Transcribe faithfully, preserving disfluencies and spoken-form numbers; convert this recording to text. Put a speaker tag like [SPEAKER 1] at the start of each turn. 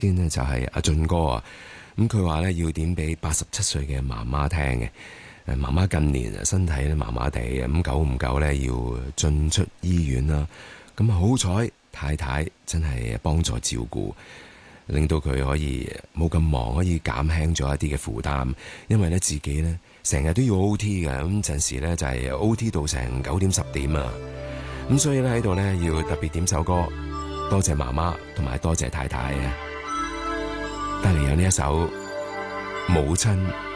[SPEAKER 1] 先呢就係阿俊哥啊，咁佢話呢要點俾八十七歲嘅媽媽聽嘅。誒，媽媽近年啊身體咧麻麻地啊，咁久唔久呢要進出醫院啦。咁好彩太太真係幫助照顧，令到佢可以冇咁忙，可以減輕咗一啲嘅負擔。因為呢自己呢成日都要 O T 嘅，咁陣時呢就係 O T 到成九點十點啊。咁所以呢喺度呢要特別點首歌，多謝媽媽同埋多謝太太啊！帶嚟有呢一首母親。